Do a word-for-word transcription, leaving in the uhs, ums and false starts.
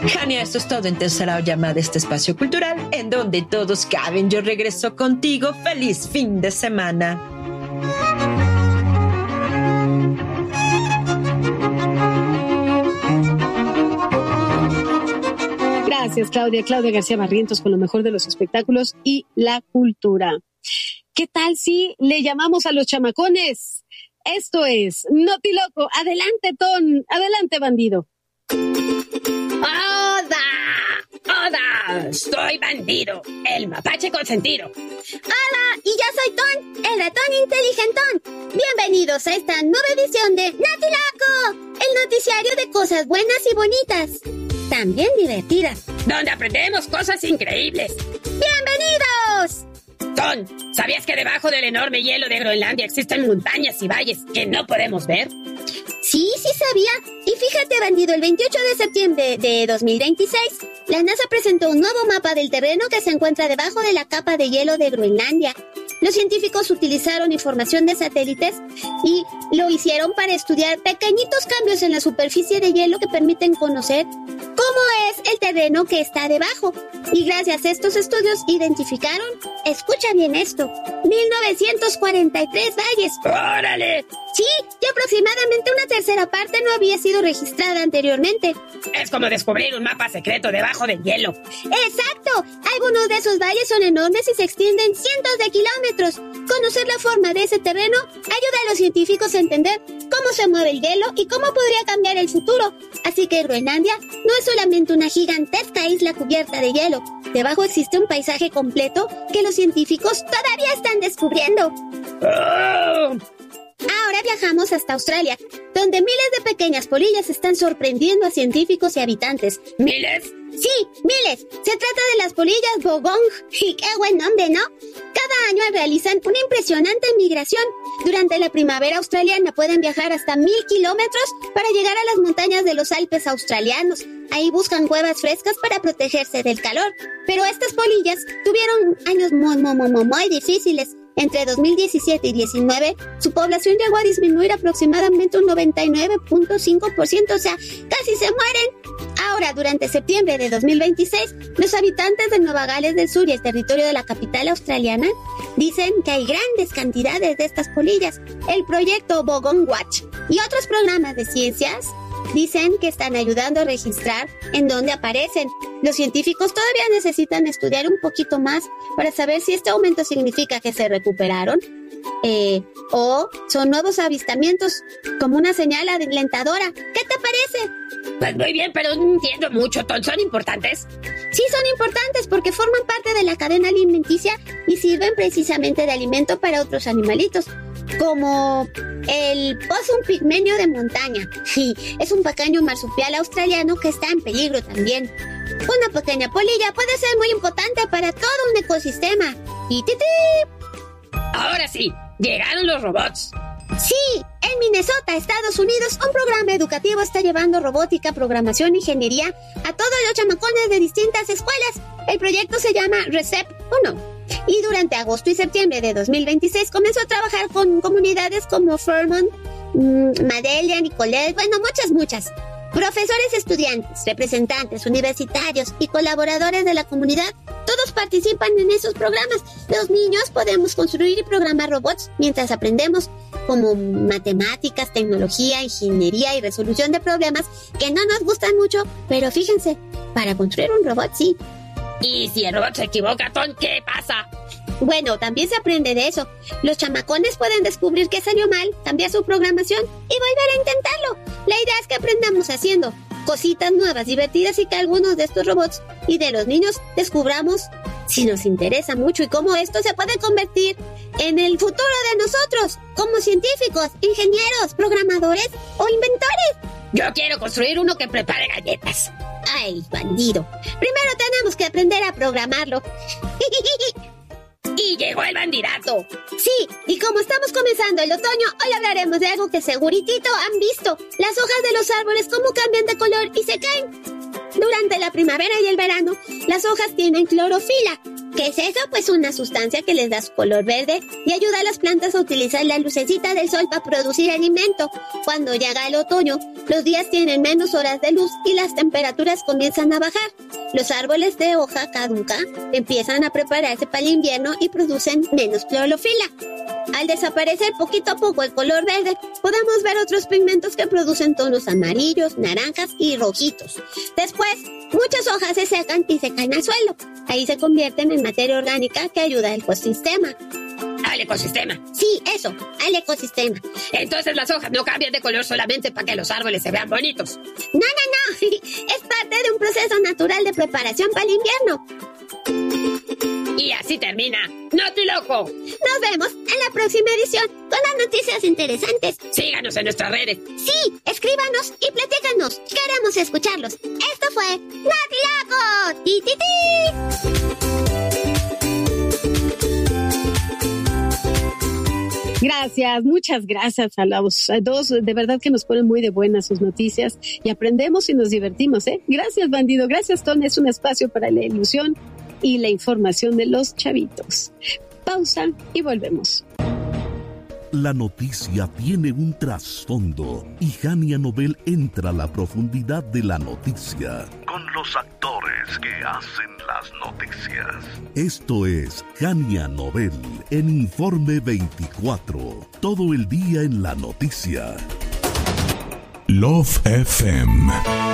Jania, esto es todo en Tercera Llamada, este espacio cultural en donde todos caben. Yo regreso contigo. ¡Feliz fin de semana! Gracias, Claudia. Claudia García Barrientos con lo mejor de los espectáculos y la cultura. ¿Qué tal si le llamamos a los chamacones? Esto es Notiloco. Adelante, Ton. Adelante, bandido. ¡Oda! ¡Oda! Soy bandido, el mapache consentido. ¡Hola! Y yo soy Ton, el ratón inteligentón. Bienvenidos a esta nueva edición de Notiloco, el noticiario de cosas buenas y bonitas, también divertidas, donde aprendemos cosas increíbles. ¡Bienvenidos! Ton, ¿sabías que debajo del enorme hielo de Groenlandia existen montañas y valles que no podemos ver? Sí, sí sabía. Y fíjate, bandido, el veintiocho de septiembre de dos mil veintiséis, la NASA presentó un nuevo mapa del terreno que se encuentra debajo de la capa de hielo de Groenlandia. Los científicos utilizaron información de satélites y lo hicieron para estudiar pequeñitos cambios en la superficie de hielo que permiten conocer cómo es el terreno que está debajo. Y gracias a estos estudios identificaron, escucha bien esto, mil novecientos cuarenta y tres valles. ¡Órale! Sí, y aproximadamente una tercera parte no había sido registrada anteriormente. Es como descubrir un mapa secreto debajo del hielo. ¡Exacto! Algunos de esos valles son enormes y se extienden cientos de kilómetros. Conocer la forma de ese terreno ayuda a los científicos a entender cómo se mueve el hielo y cómo podría cambiar el futuro. Así que Groenlandia no es solamente una gigantesca isla cubierta de hielo. Debajo existe un paisaje completo que los científicos todavía están descubriendo. ¡Oh! Ahora viajamos hasta Australia, donde miles de pequeñas polillas están sorprendiendo a científicos y habitantes. ¿Miles? Sí, miles. Se trata de las polillas bogong. Y qué buen nombre, ¿no? Cada año realizan una impresionante migración. Durante la primavera australiana pueden viajar hasta mil kilómetros para llegar a las montañas de los Alpes australianos. Ahí buscan cuevas frescas para protegerse del calor. Pero estas polillas tuvieron años muy, muy, muy, muy difíciles. Entre dos mil diecisiete y diecinueve, su población llegó a disminuir aproximadamente un noventa y nueve punto cinco por ciento, o sea, casi se mueren. Ahora, durante septiembre de dos mil veintiséis, los habitantes de Nueva Gales del Sur y el territorio de la capital australiana dicen que hay grandes cantidades de estas polillas. El proyecto Bogong Watch y otros programas de ciencias dicen que están ayudando a registrar en dónde aparecen. Los científicos todavía necesitan estudiar un poquito más para saber si este aumento significa que se recuperaron eh, o son nuevos avistamientos como una señal alentadora. ¿Qué te parece? Pues muy bien, pero no entiendo mucho, Ton. ¿Son importantes? Sí, son importantes porque forman parte de la cadena alimenticia y sirven precisamente de alimento para otros animalitos, como el possum pigmenio de montaña. Sí, es un pequeño marsupial australiano que está en peligro también. Una pequeña polilla puede ser muy importante para todo un ecosistema. Y ¡titi! Ahora sí, llegaron los robots. Sí, en Minnesota, Estados Unidos, un programa educativo está llevando robótica, programación e ingeniería a todos los chamacones de distintas escuelas. El proyecto se llama RECEP uno. Y durante agosto y septiembre de dos mil veintiséis comenzó a trabajar con comunidades como Fairmont, mmm, Madelia, Nicolet, bueno, muchas, muchas. Profesores, estudiantes, representantes universitarios y colaboradores de la comunidad, todos participan en esos programas. Los niños podemos construir y programar robots mientras aprendemos como matemáticas, tecnología, ingeniería y resolución de problemas que no nos gustan mucho, pero fíjense, para construir un robot sí. ¿Y si el robot se equivoca, Ton, qué pasa? Bueno, también se aprende de eso. Los chamacones pueden descubrir qué salió mal, cambiar su programación y volver a intentarlo. La idea es que aprendamos haciendo cositas nuevas, divertidas y que algunos de estos robots y de los niños descubramos si nos interesa mucho y cómo esto se puede convertir en el futuro de nosotros como científicos, ingenieros, programadores o inventores. Yo quiero construir uno que prepare galletas. Ay, bandido. Primero tenemos que aprender a programarlo. Y llegó el bandidato. Sí, y como estamos comenzando el otoño, hoy hablaremos de algo que seguritito han visto. Las hojas de los árboles cómo cambian de color y se caen. Durante la primavera y el verano, las hojas tienen clorofila. ¿Qué es eso? Pues una sustancia que les da su color verde y ayuda a las plantas a utilizar la lucecita del sol para producir alimento. Cuando llega el otoño, los días tienen menos horas de luz y las temperaturas comienzan a bajar. Los árboles de hoja caduca empiezan a prepararse para el invierno y producen menos clorofila. Al desaparecer poquito a poco el color verde, podemos ver otros pigmentos que producen tonos amarillos, naranjas y rojitos. Después, muchas hojas se secan y se caen al suelo. Ahí se convierten en materia orgánica que ayuda al ecosistema. ¿Al ecosistema? Sí, eso, al ecosistema. Entonces las hojas no cambian de color solamente para que los árboles se vean bonitos. No, no, no. Es parte de un proceso natural de preparación para el invierno. Y así termina Notiloco. Nos vemos en la próxima edición con las noticias interesantes. Síganos en nuestras redes. Sí, escríbanos y platícanos. Queremos escucharlos. Esto fue Notiloco. ¡Ti, ti, ti! Gracias, muchas gracias a los dos. De verdad que nos ponen muy de buenas sus noticias y aprendemos y nos divertimos, ¿eh? Gracias, bandido. Gracias, Ton. Es un espacio para la ilusión y la información de los chavitos. Pausa y volvemos. La noticia tiene un trasfondo y Jania Nobel entra a la profundidad de la noticia con los actores que hacen las noticias. Esto es Jania Nobel en Informe veinticuatro. Todo el día en la noticia. Love F M.